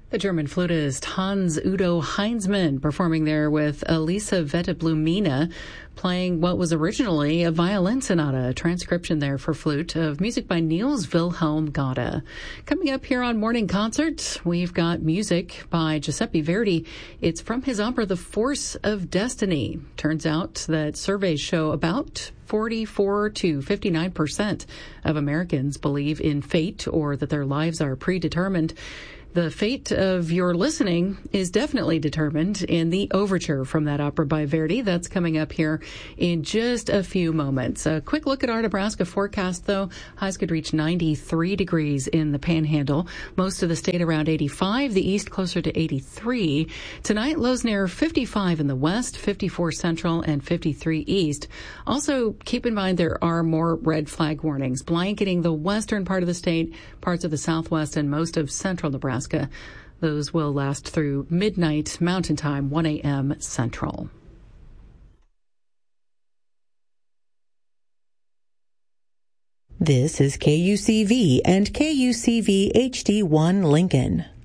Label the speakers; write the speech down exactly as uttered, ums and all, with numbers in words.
Speaker 1: The German flutist Hans Udo Heinzmann performing there with Elisaveta Blumina, playing what was originally a violin sonata, a transcription there for flute of music by Niels Wilhelm Gade. Coming up here on Morning Concert, we've got music by Giuseppe Verdi. It's from his opera The Force of Destiny. Turns out that surveys show about forty-four to fifty-nine percent of Americans believe in fate or that their lives are predetermined. The fate of your listening is definitely determined in the overture from that opera by Verdi. That's coming up here in just a few moments. A quick look at our Nebraska forecast, though. Highs could reach ninety-three degrees in the Panhandle. Most of the state around eighty-five, the east closer to eighty-three. Tonight, lows near fifty-five in the west, fifty-four central, and fifty-three east. Also, keep in mind there are more red flag warnings blanketing the western part of the state, parts of the southwest, and most of central Nebraska. Those will last through midnight Mountain Time, one a.m. Central.
Speaker 2: This is K U C V and K U C V H D one Lincoln.